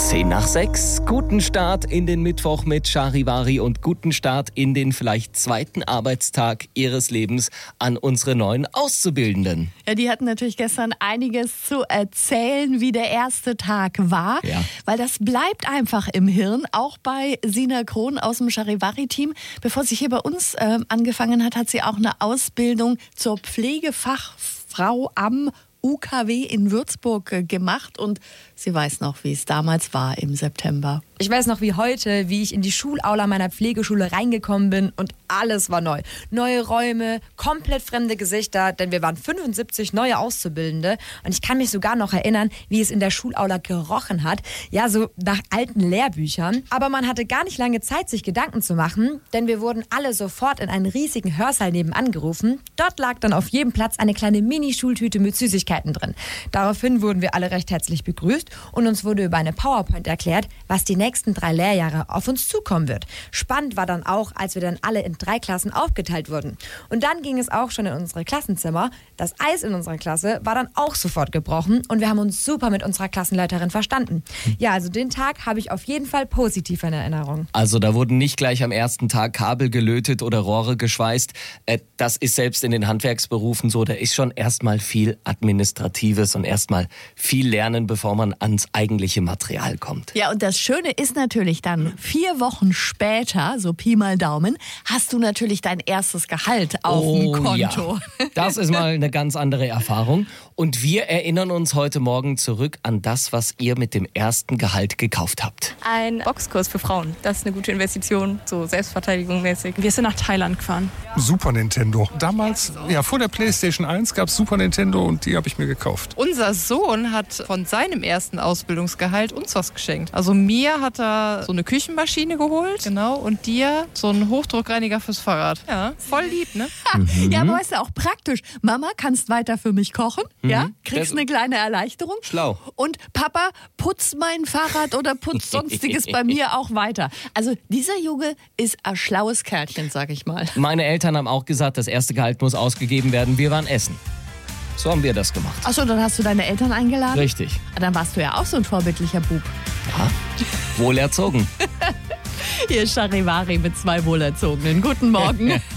10:10. Guten Start in den Mittwoch mit Charivari und guten Start in den vielleicht zweiten Arbeitstag Ihres Lebens an unsere neuen Auszubildenden. Ja, die hatten natürlich gestern einiges zu erzählen, wie der erste Tag war. Ja. Weil das bleibt einfach im Hirn, auch bei Sina Krohn aus dem Charivari-Team. Bevor sie hier bei uns angefangen hat sie auch eine Ausbildung zur Pflegefachfrau am UKW in Würzburg gemacht und sie weiß noch, wie es damals war im September. Ich weiß noch wie heute, wie ich in die Schulaula meiner Pflegeschule reingekommen bin und alles war neu. Neue Räume, komplett fremde Gesichter, denn wir waren 75 neue Auszubildende und ich kann mich sogar noch erinnern, wie es in der Schulaula gerochen hat. Ja, so nach alten Lehrbüchern. Aber man hatte gar nicht lange Zeit, sich Gedanken zu machen, denn wir wurden alle sofort in einen riesigen Hörsaal nebenan gerufen. Dort lag dann auf jedem Platz eine kleine Mini-Schultüte mit Süßigkeiten drin. Daraufhin wurden wir alle recht herzlich begrüßt und uns wurde über eine PowerPoint erklärt, was die nächsten 3 Lehrjahre auf uns zukommen wird. Spannend war dann auch, als wir dann alle in 3 Klassen aufgeteilt wurden. Und dann ging es auch schon in unsere Klassenzimmer. Das Eis in unserer Klasse war dann auch sofort gebrochen und wir haben uns super mit unserer Klassenleiterin verstanden. Ja, also den Tag habe ich auf jeden Fall positiv in Erinnerung. Also da wurden nicht gleich am ersten Tag Kabel gelötet oder Rohre geschweißt. Das ist selbst in den Handwerksberufen so. Da ist schon erstmal viel Administratives und erstmal viel Lernen, bevor man ans eigentliche Material kommt. Ja, und das Schöne ist natürlich dann, 4 Wochen später, so Pi mal Daumen, hast du natürlich dein erstes Gehalt auf dem Konto. Ja. Das ist mal eine ganz andere Erfahrung. Und wir erinnern uns heute Morgen zurück an das, was ihr mit dem ersten Gehalt gekauft habt. Ein Boxkurs für Frauen. Das ist eine gute Investition, so Selbstverteidigung mäßig. Wir sind nach Thailand gefahren. Super Nintendo. Damals, ja, vor der PlayStation 1 gab es Super Nintendo und die habe ich mir gekauft. Unser Sohn hat von seinem ersten Ausbildungsgehalt uns was geschenkt. Also mir hat er so eine Küchenmaschine geholt, genau, und dir so einen Hochdruckreiniger fürs Fahrrad. Ja, voll lieb, ne? Ja, aber weißt du, auch praktisch. Mama, kannst weiter für mich kochen, ja? Kriegst eine kleine Erleichterung. Schlau. Und Papa, putzt mein Fahrrad oder putzt Sonstiges bei mir auch weiter. Also dieser Junge ist ein schlaues Kerlchen, sag ich mal. Meine Eltern haben auch gesagt, das erste Gehalt muss ausgegeben werden. Wir waren essen. So haben wir das gemacht. Achso, dann hast du deine Eltern eingeladen? Richtig. Dann warst du ja auch so ein vorbildlicher Bub. Ja, wohl erzogen. Hier ist Charivari mit 2 Wohlerzogenen. Guten Morgen.